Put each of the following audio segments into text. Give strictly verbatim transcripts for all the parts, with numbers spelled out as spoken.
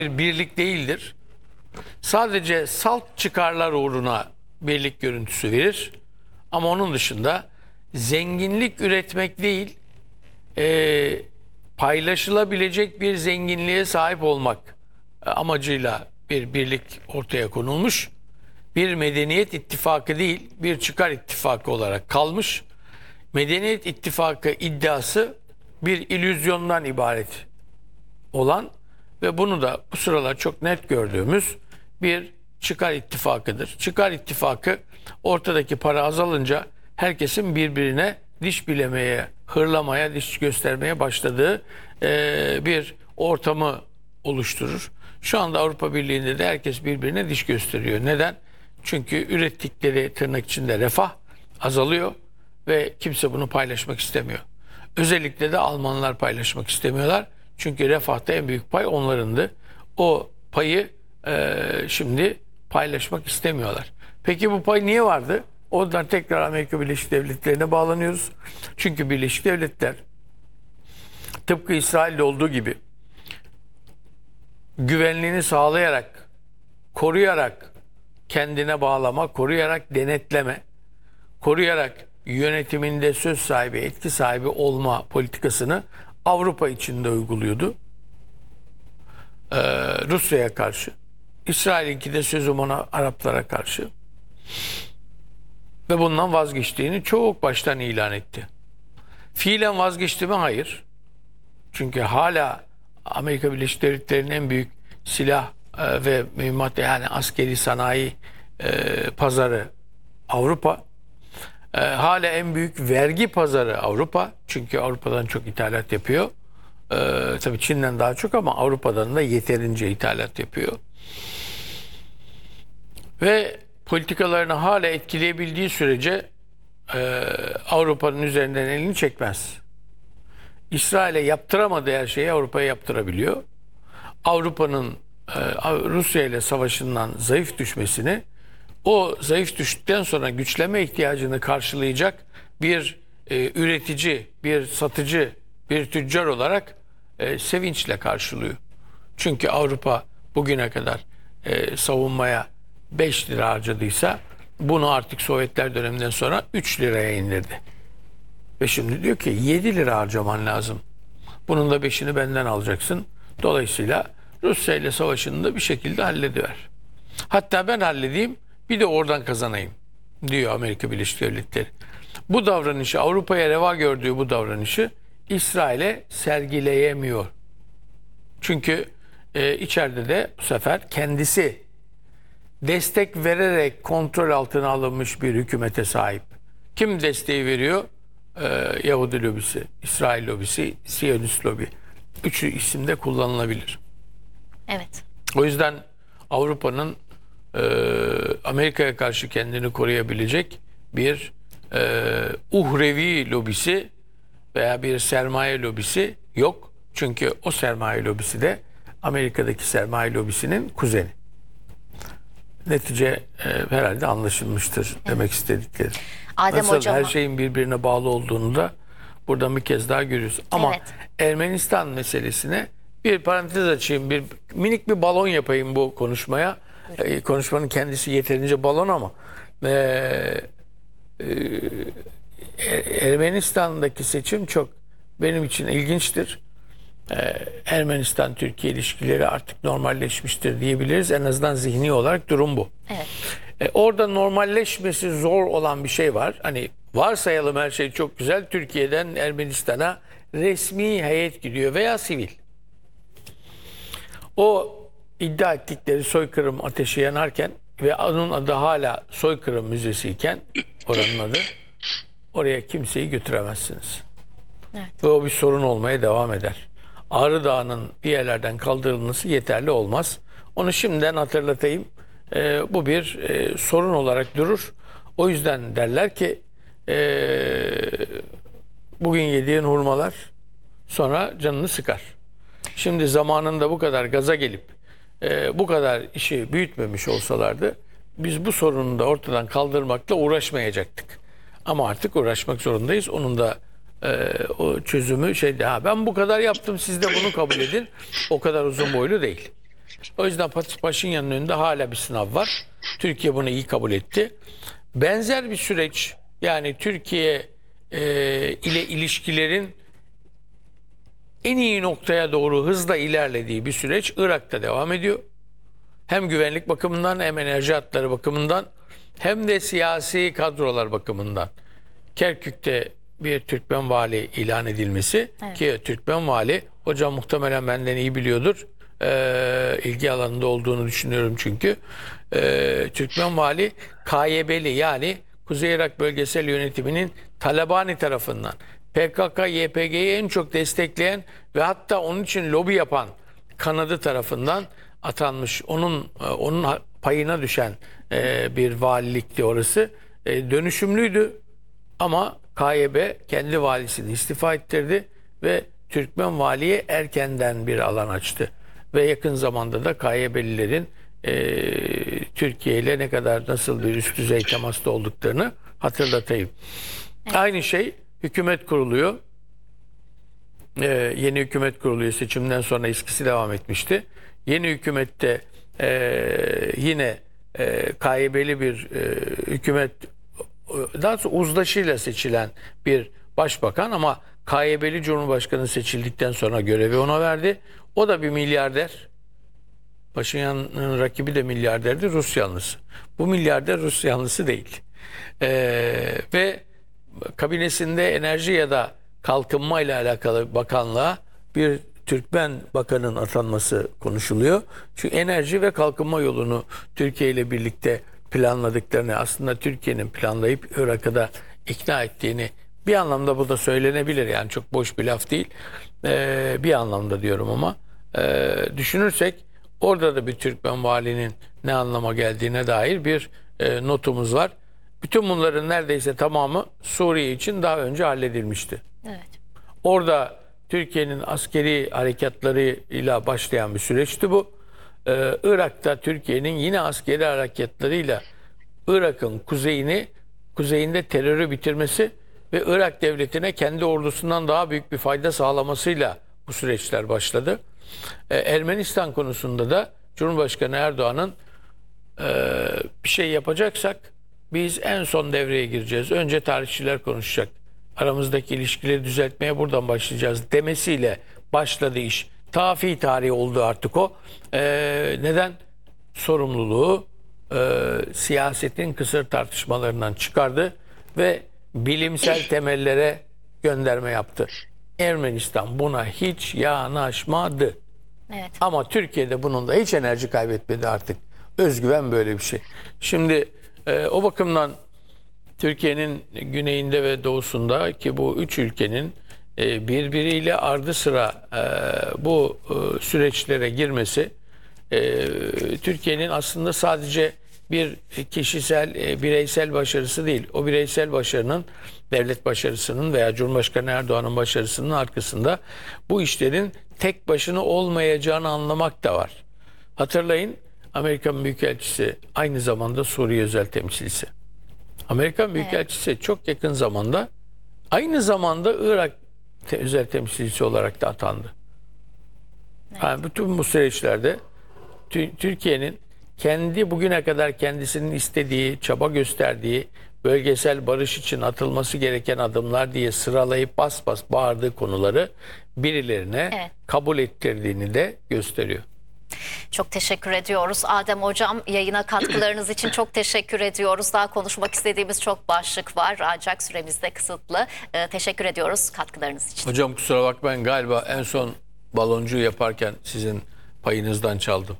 bir birlik değildir. Sadece salt çıkarlar uğruna birlik görüntüsü verir. Ama onun dışında zenginlik üretmek değil, e, paylaşılabilecek bir zenginliğe sahip olmak amacıyla bir birlik ortaya konulmuş. Bir medeniyet ittifakı değil, bir çıkar ittifakı olarak kalmış. Medeniyet ittifakı iddiası bir illüzyondan ibaret olan ve bunu da bu sıralar çok net gördüğümüz bir çıkar ittifakıdır. Çıkar ittifakı ortadaki para azalınca herkesin birbirine diş bilemeye, hırlamaya, diş göstermeye başladığı e, bir ortamı oluşturur. Şu anda Avrupa Birliği'nde de herkes birbirine diş gösteriyor. Neden? Çünkü ürettikleri tırnak içinde refah azalıyor ve kimse bunu paylaşmak istemiyor. Özellikle de Almanlar paylaşmak istemiyorlar. Çünkü refahta en büyük pay onlarındı. O payı e, şimdi paylaşmak istemiyorlar. Peki bu pay niye vardı? Oradan tekrar Amerika Birleşik Devletleri'ne bağlanıyoruz. Çünkü Birleşik Devletler tıpkı İsrail'de olduğu gibi güvenliğini sağlayarak, koruyarak kendine bağlama, koruyarak denetleme, koruyarak yönetiminde söz sahibi, etki sahibi olma politikasını Avrupa içinde uyguluyordu. Ee, Rusya'ya karşı. İsrail'inki de sözüm ona Araplara karşı. Ve bundan vazgeçtiğini çok baştan ilan etti. Fiilen vazgeçti mi? Hayır. Çünkü hala Amerika Birleşik Devletleri'nin en büyük silah e, ve mühimmat, yani askeri sanayi e, pazarı Avrupa. E, hala en büyük vergi pazarı Avrupa. Çünkü Avrupa'dan çok ithalat yapıyor. E, tabii Çin'den daha çok ama Avrupa'dan da yeterince ithalat yapıyor. Ve politikalarını hala etkileyebildiği sürece e, Avrupa'nın üzerinden elini çekmez. İsrail'e yaptıramadığı her şeyi Avrupa'ya yaptırabiliyor. Avrupa'nın e, Rusya ile savaşından zayıf düşmesini, o zayıf düştükten sonra güçlenme ihtiyacını karşılayacak bir e, üretici, bir satıcı, bir tüccar olarak e, sevinçle karşılıyor. Çünkü Avrupa bugüne kadar e, savunmaya beş lira harcadıysa bunu artık Sovyetler döneminden sonra üç liraya indirdi. Ve şimdi diyor ki yedi lira harcaman lazım. Bunun da beşini benden alacaksın. Dolayısıyla Rusya ile savaşını da bir şekilde hallediver. Hatta ben halledeyim, bir de oradan kazanayım diyor Amerika Birleşik Devletleri. Bu davranışı, Avrupa'ya reva gördüğü bu davranışı İsrail'e sergileyemiyor. Çünkü e, içeride de bu sefer kendisi destek vererek kontrol altına alınmış bir hükümete sahip. Kim desteği veriyor? Ee, Yahudi lobisi, İsrail lobisi, Siyonist lobi. Üçü isimde kullanılabilir. Evet. O yüzden Avrupa'nın e, Amerika'ya karşı kendini koruyabilecek bir e, uhrevi lobisi veya bir sermaye lobisi yok. Çünkü o sermaye lobisi de Amerika'daki sermaye lobisinin kuzeni. Netice e, herhalde anlaşılmıştır, evet, demek istedikleri. Adem Nasıl hocam, her şeyin birbirine bağlı olduğunu da buradan bir kez daha görüyoruz. Ama evet, Ermenistan meselesine bir parantez açayım, bir minik bir balon yapayım bu konuşmaya. E, konuşmanın kendisi yeterince balon ama e, e, Ermenistan'daki seçim çok benim için ilginçtir. Ermenistan-Türkiye ilişkileri artık normalleşmiştir diyebiliriz. En azından zihni olarak durum bu. evet. E, orada normalleşmesi zor olan bir şey var. Hani varsayalım her şey çok güzel. Türkiye'den Ermenistan'a resmi heyet gidiyor veya sivil. O iddia ettikleri soykırım ateşi yanarken ve onun adı hala Soykırım Müzesi iken, oranın adı, oraya kimseyi götüremezsiniz. Evet. Ve o bir sorun olmaya devam eder. Ağrı Dağı'nın bir yerlerden kaldırılması yeterli olmaz. Onu şimdiden hatırlatayım. Ee, bu bir e, sorun olarak durur. O yüzden derler ki e, bugün yediğin hurmalar sonra canını sıkar. Şimdi zamanında bu kadar gaza gelip e, bu kadar işi büyütmemiş olsalardı biz bu sorunu da ortadan kaldırmakla uğraşmayacaktık. Ama artık uğraşmak zorundayız. Onun da Ee, o çözümü şeyde, ha ben bu kadar yaptım siz de bunu kabul edin, o kadar uzun boylu değil. O yüzden Paşinyan'ın önünde hala bir sınav var. Türkiye bunu iyi kabul etti. Benzer bir süreç, yani Türkiye e, ile ilişkilerin en iyi noktaya doğru hızla ilerlediği bir süreç Irak'ta devam ediyor. Hem güvenlik bakımından hem enerji hatları bakımından hem de siyasi kadrolar bakımından. Kerkük'te bir Türkmen vali ilan edilmesi, evet. Ki Türkmen vali, hocam muhtemelen benden iyi biliyordur. Ee, ilgi alanında olduğunu düşünüyorum çünkü. Ee, Türkmen vali K Y B'li, yani Kuzey Irak Bölgesel Yönetimi'nin Talabani tarafından P K K Y P G'yi en çok destekleyen ve hatta onun için lobi yapan kanadı tarafından atanmış. Onun onun payına düşen e, bir valilikti orası. E, dönüşümlüydü ama K Y B kendi valisini istifa ettirdi ve Türkmen valiye erkenden bir alan açtı. Ve yakın zamanda da K Y B'lilerin e, Türkiye ile ne kadar, nasıl bir üst düzey temasta olduklarını hatırlatayım. Evet. Aynı şey, hükümet kuruluyor. Ee, yeni hükümet kuruluyor. Seçimden sonra eskisi devam etmişti. Yeni hükümette e, yine e, K Y B'li bir e, hükümet, daha sonra uzlaşıyla seçilen bir başbakan, ama K Y B'li Cumhurbaşkanı seçildikten sonra görevi ona verdi. O da bir milyarder. Paşinyan'ın rakibi de milyarderdi, Rus yanlısı. Bu milyarder Rus yanlısı değil. Ee, ve kabinesinde enerji ya da kalkınma ile alakalı bakanlığa bir Türkmen bakanın atanması konuşuluyor. Çünkü enerji ve kalkınma yolunu Türkiye ile birlikte planladıklarını, aslında Türkiye'nin planlayıp Irak'a da ikna ettiğini, bir anlamda bu da söylenebilir. Yani çok boş bir laf değil. Ee, bir anlamda diyorum ama e, düşünürsek orada da bir Türkmen valinin ne anlama geldiğine dair bir e, notumuz var. Bütün bunların neredeyse tamamı Suriye için daha önce halledilmişti. Evet. Orada Türkiye'nin askeri harekatlarıyla başlayan bir süreçti bu. Ee, Irak'ta Türkiye'nin yine askeri harekatlarıyla Irak'ın kuzeyini, kuzeyinde terörü bitirmesi ve Irak devletine kendi ordusundan daha büyük bir fayda sağlamasıyla bu süreçler başladı. Ee, Ermenistan konusunda da Cumhurbaşkanı Erdoğan'ın e, bir şey yapacaksak biz en son devreye gireceğiz. Önce tarihçiler konuşacak. Aramızdaki ilişkileri düzeltmeye buradan başlayacağız demesiyle başladı iş. Tafi tarihi oldu artık o. Ee, neden? Sorumluluğu e, siyasetin kısır tartışmalarından çıkardı ve bilimsel temellere gönderme yaptı. Ermenistan buna hiç yanaşmadı. Evet. Ama Türkiye'de bunun da hiç enerji kaybetmedi artık. Özgüven böyle bir şey. Şimdi e, o bakımdan Türkiye'nin güneyinde ve doğusunda, ki bu üç ülkenin e, birbiriyle ardı sıra e, bu e, süreçlere girmesi, e, Türkiye'nin aslında sadece bir kişisel, e, bireysel başarısı değil. O bireysel başarının, devlet başarısının veya Cumhurbaşkanı Erdoğan'ın başarısının arkasında bu işlerin tek başına olmayacağını anlamak da var. Hatırlayın, Amerikan Büyükelçisi aynı zamanda Suriye özel temsilcisi. Amerikan Büyükelçisi evet. çok yakın zamanda aynı zamanda Irak te özel temsilcisi olarak da atandı. Evet. Yani bütün bu süreçlerde Türkiye'nin kendi bugüne kadar kendisinin istediği, çaba gösterdiği bölgesel barış için atılması gereken adımlar diye sıralayıp bas bas bağırdığı konuları birilerine evet. kabul ettirdiğini de gösteriyor. Çok teşekkür ediyoruz. Adem Hocam, yayına katkılarınız için çok teşekkür ediyoruz. Daha konuşmak istediğimiz çok başlık var ancak süremiz de kısıtlı. Ee, teşekkür ediyoruz katkılarınız için. Hocam kusura bakmayın, galiba en son baloncu yaparken sizin payınızdan çaldım.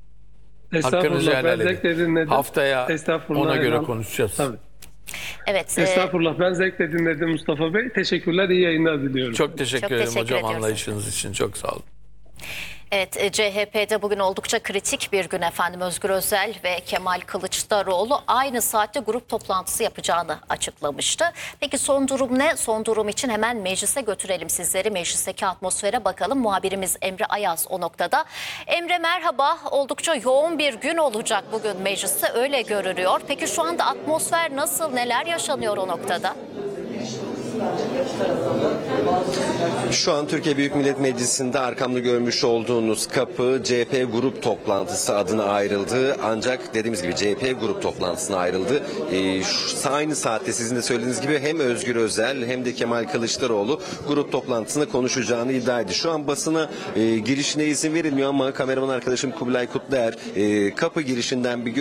Hakkınızı helal edin. Haftaya ona göre İnan. konuşacağız. Tabii. Evet. Estağfurullah, ben zevkle dinledim Mustafa Bey. Teşekkürler, iyi yayınlar diliyorum. Çok teşekkür çok ederim teşekkür hocam ediyoruz. anlayışınız için. Çok sağ olun. Evet, C H P'de bugün oldukça kritik bir gün efendim. Özgür Özel ve Kemal Kılıçdaroğlu aynı saatte grup toplantısı yapacağını açıklamıştı. Peki son durum ne? Son durum için hemen meclise götürelim sizleri. Meclisteki atmosfere bakalım. Muhabirimiz Emre Ayaz o noktada. Emre merhaba. Oldukça yoğun bir gün olacak bugün mecliste, öyle görünüyor. Peki şu anda atmosfer nasıl? Neler yaşanıyor o noktada? Şu an Türkiye Büyük Millet Meclisi'nde arkamda görmüş olduğunuz kapı C H P grup toplantısı adına ayrıldı. Ancak dediğimiz gibi C H P grup toplantısına ayrıldı. Ee, şu, aynı saatte sizin de söylediğiniz gibi hem Özgür Özel hem de Kemal Kılıçdaroğlu grup toplantısında konuşacağını iddia etti. Şu an basına e, girişine izin verilmiyor ama kameraman arkadaşım Kubilay Kutluer e, kapı girişinden bir